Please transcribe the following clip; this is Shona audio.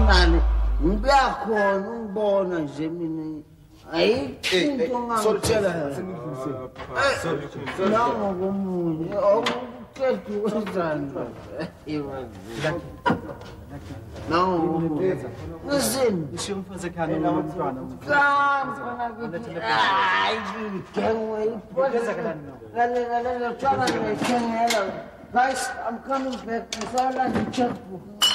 Nani, ngiyakhona ungibona nje mina. Ayikho into ngangitshela. Sorry. Nangokomunye, awuqedi wenzani. Nangokomunye. Listen, isho umfazi ekhaya nomntwana. Guys, I'm coming back. I saw like a checkbook.